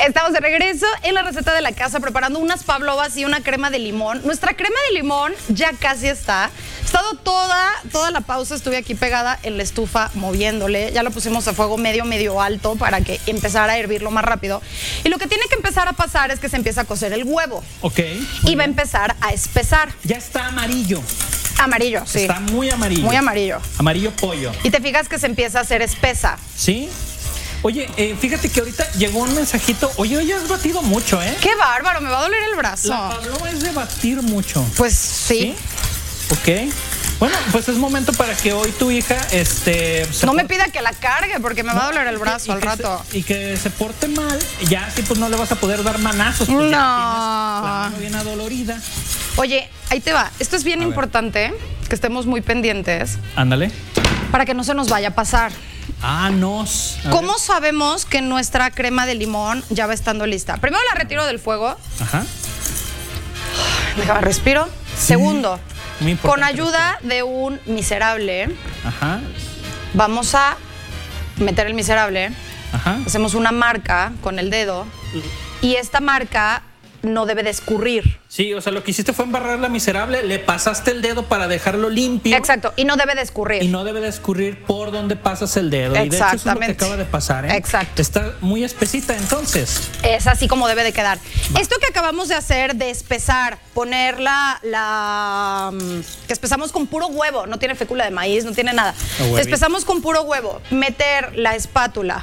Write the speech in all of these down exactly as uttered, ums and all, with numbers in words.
Estamos de regreso en la receta de la casa preparando unas pavlovas y una crema de limón. Nuestra crema de limón ya casi está. He estado toda, toda la pausa, estuve aquí pegada en la estufa moviéndole. Ya lo pusimos a fuego medio, medio alto para que empezara a hervirlo más rápido. Y lo que tiene que empezar a pasar es que se empieza a cocer el huevo. Ok. Y bien. Va a empezar a espesar. Ya está amarillo. Amarillo, sí. Está muy amarillo. Muy amarillo. Amarillo pollo. Y te fijas que se empieza a hacer espesa. ¿Sí? Oye, eh, fíjate que ahorita llegó un mensajito. Oye, hoy has batido mucho, ¿eh? ¡Qué bárbaro! Me va a doler el brazo. La pavlova es de batir mucho. Pues sí. ¿Sí? Ok. Bueno, pues es momento para que hoy tu hija, este... No me pida que la cargue porque me no, va a doler el brazo y, y al rato. Se, y que se porte mal, ya así pues no le vas a poder dar manazos. Pues no. Ya la mano bien adolorida. Oye, ahí te va. Esto es bien a importante, ver. que estemos muy pendientes. Ándale. Para que no se nos vaya a pasar. Ah, no. ¿Cómo ver. sabemos que nuestra crema de limón ya va estando lista? Primero la retiro del fuego. Ajá. Déjame respiro. Sí. Segundo, con ayuda respiro. de un miserable, Ajá. vamos a meter el miserable. Ajá. Hacemos una marca con el dedo y esta marca no debe de escurrir. Sí, o sea, lo que hiciste fue embarrar la miserable, le pasaste el dedo para dejarlo limpio. Exacto, y no debe de escurrir. Y no debe de escurrir por donde pasas el dedo. Y de hecho eso es lo que acaba de pasar, ¿eh? Exacto. Está muy espesita, entonces. Es así como debe de quedar. Va. Esto que acabamos de hacer, de espesar, poner la, la... que espesamos con puro huevo, no tiene fécula de maíz, no tiene nada. Espesamos con puro huevo, meter la espátula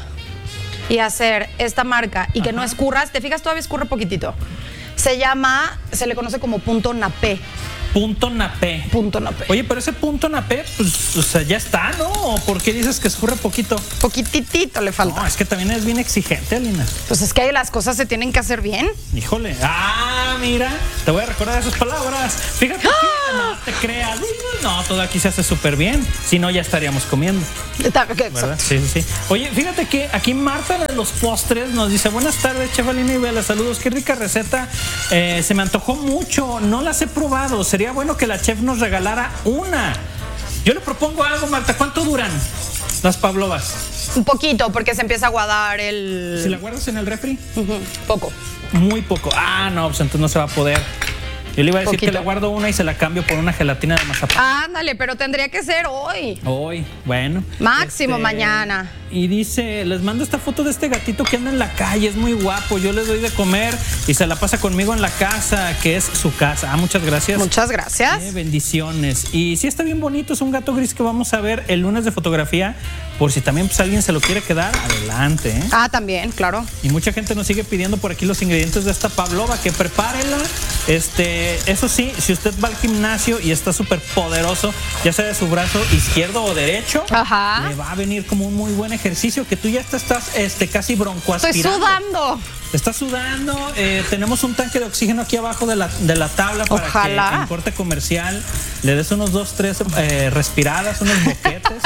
y hacer esta marca y que Ajá. no escurras, te fijas, todavía escurre poquitito. Se llama, se le conoce como punto napé. Punto napé. Punto napé. Oye, pero ese punto napé, pues, o sea, ya está, ¿no? ¿O por qué dices que escurre poquito? Poquititito le falta. No, es que también es bien exigente, Alina. Pues es que las cosas se tienen que hacer bien. Híjole. Ah, mira, te voy a recordar esas palabras. Fíjate ¡Ah! que no te creas. No, todo aquí se hace súper bien. Si no, ya estaríamos comiendo. ¿Verdad? Sí, sí, sí. Oye, fíjate que aquí Marta de los postres nos dice: buenas tardes, chef Alina y Bella, saludos, qué rica receta. Eh, se me antojó mucho, no las he probado. Sería bueno que la chef nos regalara una. Yo le propongo algo, Marta. ¿Cuánto duran las pavlovas? Un poquito, porque se empieza a aguadar el... ¿Si la guardas en el refri? Uh-huh. Poco. Muy poco. Ah, no, pues entonces no se va a poder. Yo le iba a decir Poquito. que le guardo una y se la cambio por una gelatina de mazapán. Ándale, pero tendría que ser hoy. Hoy, bueno. Máximo este, mañana. Y dice, les mando esta foto de este gatito que anda en la calle, es muy guapo, yo le doy de comer y se la pasa conmigo en la casa, que es su casa. Ah, muchas gracias. Muchas gracias. Eh, bendiciones. Y sí está bien bonito, es un gato gris que vamos a ver el lunes de fotografía, por si también pues, alguien se lo quiere quedar, adelante. ¿eh? Ah, también, claro. Y mucha gente nos sigue pidiendo por aquí los ingredientes de esta pavlova, que prepárenla. Este, eso sí, si usted va al gimnasio y está súper poderoso, ya sea de su brazo izquierdo o derecho, Ajá. le va a venir como un muy buen ejercicio, que tú ya te estás este, casi broncoaspirando. Estoy sudando. Te estás sudando. Eh, tenemos un tanque de oxígeno aquí abajo de la, de la tabla para Ojalá. que en corte comercial le des unos dos, tres eh, respiradas, unos boquetes.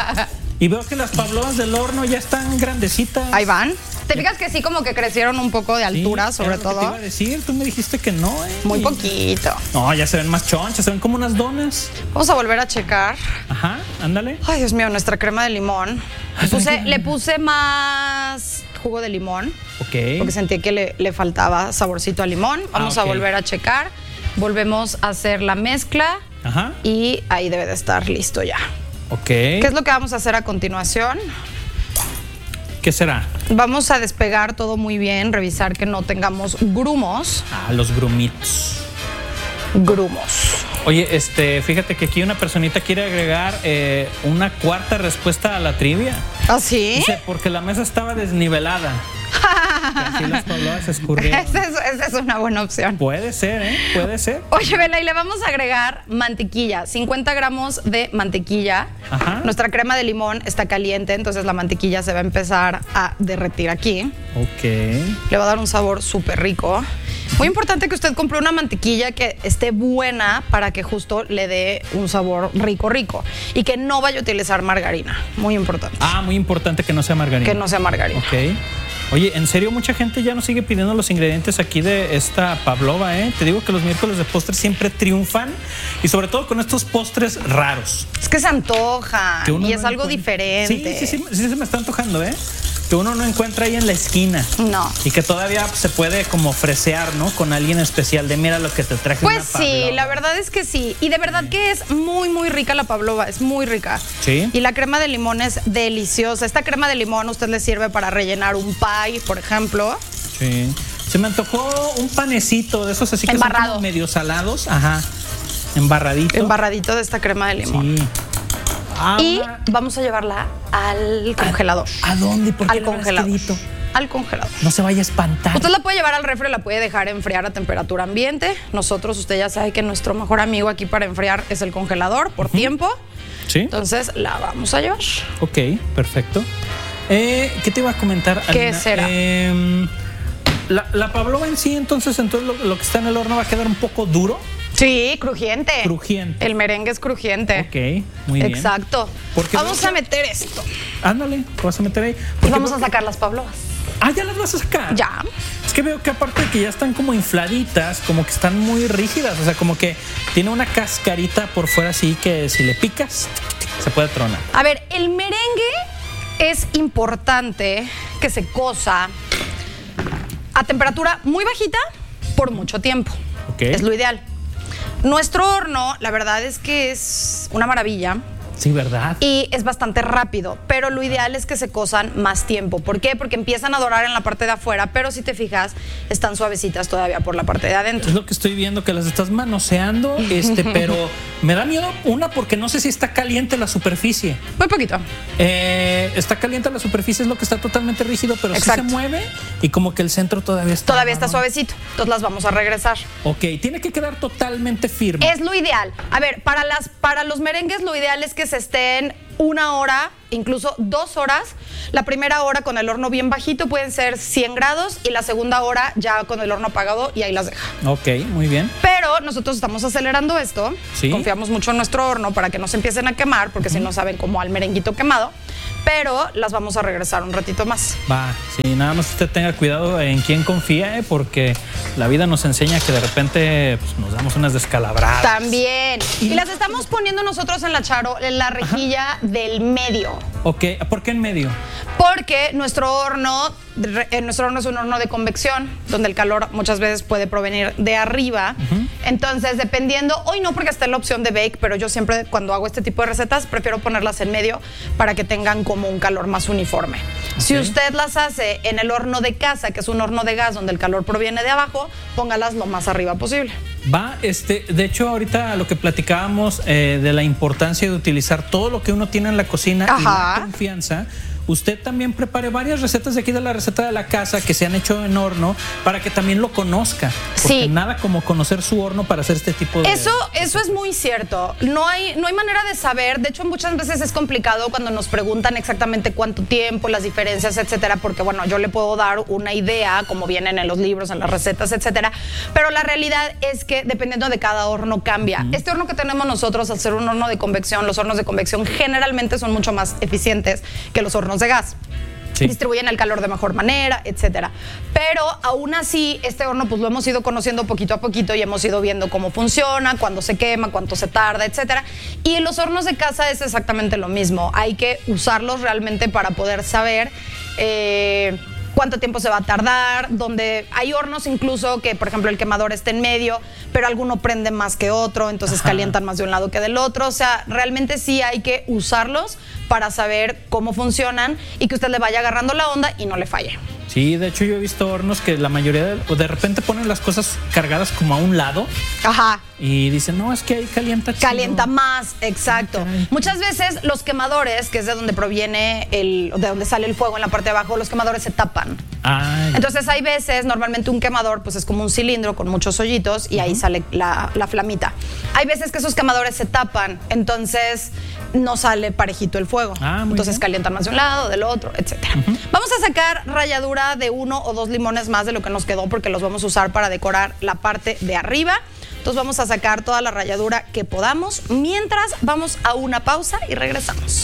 Y veo que las pavlovas del horno ya están grandecitas. Ahí van. ¿Te fijas que sí como que crecieron un poco de altura, sí, sobre todo? Te iba a decir, tú me dijiste que no, ¿eh? Muy poquito. No, ya se ven más chonchas, se ven como unas donas. Vamos a volver a checar. Ajá, ándale. Ay, Dios mío, nuestra crema de limón. Le puse, le puse más jugo de limón. Ok. Porque sentí que le, le faltaba saborcito a limón. Vamos ah, okay. a volver a checar. Volvemos a hacer la mezcla. Ajá. Y ahí debe de estar listo ya. Ok. ¿Qué es lo que vamos a hacer a continuación? ¿Qué será? Vamos a despegar todo muy bien, revisar que no tengamos grumos. Ah, los grumitos. Grumos. Oye, este, fíjate que aquí una personita quiere agregar eh, una cuarta respuesta a la trivia. ¿Ah, sí? Dice, porque la mesa estaba desnivelada. Así las pavlovas escurrieron. Esa es, esa es una buena opción. Puede ser, ¿eh? Puede ser. Oye, Bella, y le vamos a agregar mantequilla, cincuenta gramos de mantequilla. Ajá. Nuestra crema de limón está caliente, entonces la mantequilla se va a empezar a derretir aquí. Ok. Le va a dar un sabor súper rico. Muy importante que usted compre una mantequilla que esté buena para que justo le dé un sabor rico, rico. Y que no vaya a utilizar margarina. Muy importante. Ah, muy importante que no sea margarina. Que no sea margarina. Ok. Oye, en serio, mucha gente ya nos sigue pidiendo los ingredientes aquí de esta pavlova, ¿eh? Te digo que los miércoles de postres siempre triunfan y sobre todo con estos postres raros. Es que se antoja y es no algo diferente. Sí, sí, sí, sí, se me está antojando, ¿eh? que uno no encuentra ahí en la esquina. No. Y que todavía se puede como fresear, ¿no? Con alguien especial de mira lo que te traje. Pues sí, la verdad es que sí. Y de verdad que es muy, muy rica la pavlova. Es muy rica. Sí. Y la crema de limón es deliciosa. Esta crema de limón a usted le sirve para rellenar un pie, por ejemplo. Sí. Se me antojó un panecito de esos así que Embarrado. son como medio salados. Ajá. Embarradito. Embarradito de esta crema de limón. Sí. Ah, y una... vamos a llevarla al congelador. ¿A, ¿a dónde? ¿Por qué al congelador. Al congelador. No se vaya a espantar. Usted la puede llevar al refri, la puede dejar enfriar a temperatura ambiente. Nosotros, usted ya sabe que nuestro mejor amigo aquí para enfriar es el congelador por uh-huh. tiempo. Sí. Entonces la vamos a llevar. Ok, perfecto. Eh, ¿Qué te iba a comentar, ¿Qué Alina? será? Eh, la, la pavlova en sí, entonces, entonces lo, lo que está en el horno va a quedar un poco duro. Sí, crujiente. Crujiente. El merengue es crujiente. Ok, muy bien. Exacto. Vamos a meter esto. Ándale, vas a meter ahí. Y vamos a sacar las pavlovas. Ah, ¿ya las vas a sacar? Ya. Es que veo que aparte de que ya están como infladitas, como que están muy rígidas. O sea, como que tiene una cascarita por fuera así que si le picas, se puede tronar. A ver, el merengue es importante que se cosa a temperatura muy bajita por mucho tiempo. Ok. Es lo ideal. Nuestro horno, la verdad es que es una maravilla. Sí, ¿verdad? Y es bastante rápido, pero lo ideal es que se cosan más tiempo. ¿Por qué? Porque empiezan a dorar en la parte de afuera, pero si te fijas, están suavecitas todavía por la parte de adentro. Es lo que estoy viendo, que las estás manoseando, este, pero me da miedo, una, porque no sé si está caliente la superficie. Muy poquito. Eh, está caliente la superficie, es lo que está totalmente rígido, pero Exacto. sí se mueve y como que el centro todavía está... Todavía está suavecito, entonces las vamos a regresar. Ok, tiene que quedar totalmente firme. Es lo ideal. A ver, para, las, para los merengues lo ideal es que se estén una hora, incluso dos horas. La primera hora con el horno bien bajito pueden ser cien grados y la segunda hora ya con el horno apagado y ahí las deja. Ok, muy bien. Pero nosotros estamos acelerando esto. ¿Sí? Confiamos mucho en nuestro horno para que no se empiecen a quemar, porque uh-huh. si no saben como al merenguito quemado. Pero las vamos a regresar un ratito más. Va, sí, nada más usted tenga cuidado en quién confía, ¿eh? Porque la vida nos enseña que de repente pues, nos damos unas descalabradas. También. Y las estamos poniendo nosotros en la charo, en la rejilla Ajá. del medio. Ok, ¿por qué en medio? Porque nuestro horno, nuestro horno es un horno de convección, donde el calor muchas veces puede provenir de arriba. Uh-huh. Entonces, dependiendo, hoy no porque está en la opción de bake, pero yo siempre cuando hago este tipo de recetas prefiero ponerlas en medio para que tengan como un calor más uniforme. Okay. Si usted las hace en el horno de casa, que es un horno de gas donde el calor proviene de abajo, póngalas lo más arriba posible. Va, este, de hecho ahorita lo que platicábamos eh, de la importancia de utilizar todo lo que uno tiene en la cocina Ajá. y la confianza. Usted también prepare varias recetas de aquí de la receta de la casa que se han hecho en horno para que también lo conozca. Porque sí. nada como conocer su horno para hacer este tipo de... Eso, eso es muy cierto. No hay, no hay manera de saber. De hecho, muchas veces es complicado cuando nos preguntan exactamente cuánto tiempo, las diferencias, etcétera. Porque, bueno, yo le puedo dar una idea, como vienen en los libros, en las recetas, etcétera. Pero la realidad es que dependiendo de cada horno cambia. Uh-huh. Este horno que tenemos nosotros, al ser un horno de convección, los hornos de convección generalmente son mucho más eficientes que los hornos de gas. Sí. Distribuyen el calor de mejor manera, etcétera. Pero aún así, este horno pues lo hemos ido conociendo poquito a poquito y hemos ido viendo cómo funciona, cuándo se quema, cuánto se tarda, etcétera. Y en los hornos de casa es exactamente lo mismo. Hay que usarlos realmente para poder saber eh, cuánto tiempo se va a tardar, donde hay hornos incluso que, por ejemplo, el quemador está en medio, pero alguno prende más que otro, entonces Ajá. calientan más de un lado que del otro. O sea, realmente sí hay que usarlos para saber cómo funcionan y que usted le vaya agarrando la onda y no le falle. Sí, de hecho yo he visto hornos que la mayoría de, de repente ponen las cosas cargadas como a un lado. Ajá. Y dicen, no, es que ahí calienta chido. Calienta más, exacto. Ay, Muchas veces los quemadores, que es de donde proviene el, de donde sale el fuego en la parte de abajo, los quemadores se tapan. Ay. Entonces hay veces, normalmente un quemador pues es como un cilindro con muchos hoyitos y uh-huh. ahí sale la, la flamita. Hay veces que esos quemadores se tapan, entonces no sale parejito el fuego. Ah, muy entonces bien. calientan más de un lado, del otro, etcétera. Uh-huh. Vamos a sacar ralladura de uno o dos limones más de lo que nos quedó porque los vamos a usar para decorar la parte de arriba. Entonces vamos a sacar toda la ralladura que podamos mientras vamos a una pausa y regresamos.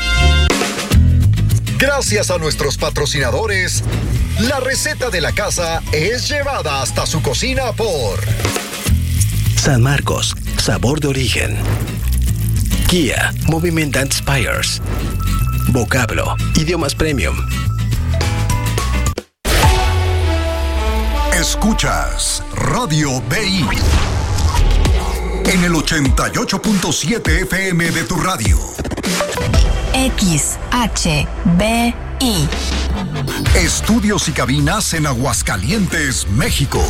Gracias a nuestros patrocinadores, la receta de la casa es llevada hasta su cocina por San Marcos, sabor de origen. Kia, Moviment that Inspires. Vocablo, idiomas premium. Escuchas Radio B I en el ochenta y ocho punto siete F M de tu radio. X H B I. Estudios y cabinas en Aguascalientes, México.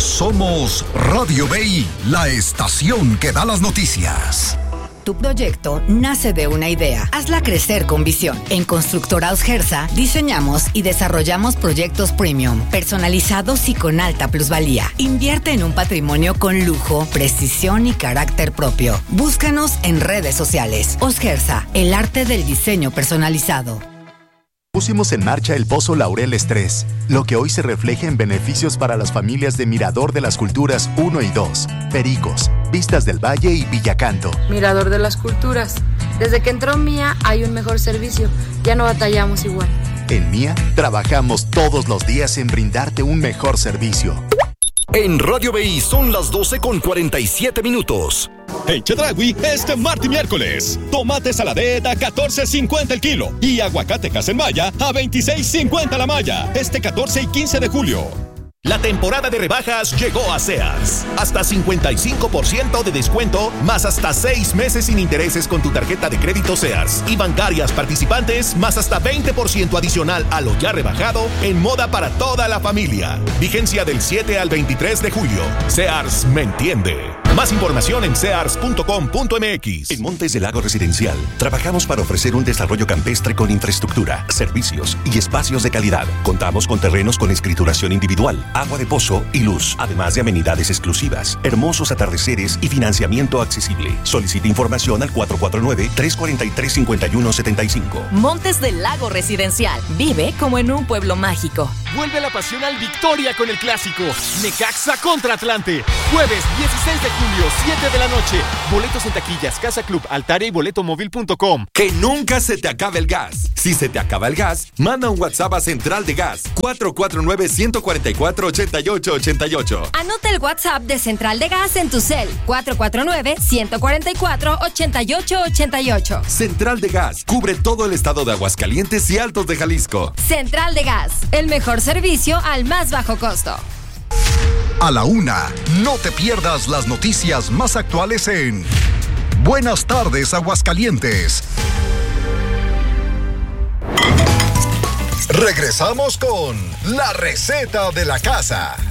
Somos Radio B I, la estación que da las noticias. Tu proyecto nace de una idea. Hazla crecer con visión. En Constructora Osgersa diseñamos y desarrollamos proyectos premium, personalizados y con alta plusvalía. Invierte en un patrimonio con lujo, precisión y carácter propio. Búscanos en redes sociales. Osgersa, el arte del diseño personalizado. Pusimos en marcha el Pozo Laureles tres, lo que hoy se refleja en beneficios para las familias de Mirador de las Culturas uno y dos, Pericos, Vistas del Valle y Villacanto. Mirador de las Culturas. Desde que entró Mía hay un mejor servicio. Ya no batallamos igual. En Mía trabajamos todos los días en brindarte un mejor servicio. En Radio B I son las doce con cuarenta y siete minutos. En Chedraui, este martes y miércoles, tomate saladet a catorce cincuenta el kilo y aguacate Casemaya a veintiséis cincuenta la malla, este catorce y quince de julio. La temporada de rebajas llegó a Sears. Hasta cincuenta y cinco por ciento de descuento, más hasta seis meses sin intereses con tu tarjeta de crédito Sears. Y bancarias participantes, más hasta veinte por ciento adicional a lo ya rebajado en moda para toda la familia. Vigencia del siete al veintitrés de julio. Sears me entiende. Más información en sears punto com punto m x. En Montes del Lago Residencial, trabajamos para ofrecer un desarrollo campestre con infraestructura, servicios y espacios de calidad. Contamos con terrenos con escrituración individual, agua de pozo y luz, además de amenidades exclusivas, hermosos atardeceres y financiamiento accesible. Solicita información al cuatro cuatro nueve, tres cuatro tres, cinco uno siete cinco. Montes del Lago Residencial. Vive como en un pueblo mágico. Vuelve la pasión al Victoria con el clásico. Necaxa contra Atlante. Jueves dieciséis de julio, siete de la noche. Boletos en taquillas, Casa Club, Altaria y boletomóvil punto com. Que nunca se te acabe el gas. Si se te acaba el gas, manda un WhatsApp a Central de Gas cuatro cuatro nueve, uno cuatro cuatro, ocho ocho ocho ocho. Anota el WhatsApp de Central de Gas en tu cel. cuatro cuatro nueve, uno cuatro cuatro, ocho ocho ocho ocho. Central de Gas cubre todo el estado de Aguascalientes y Altos de Jalisco. Central de Gas, el mejor servicio al más bajo costo. A la una, no te pierdas las noticias más actuales en Buenas tardes, Aguascalientes. Regresamos con la receta de la casa.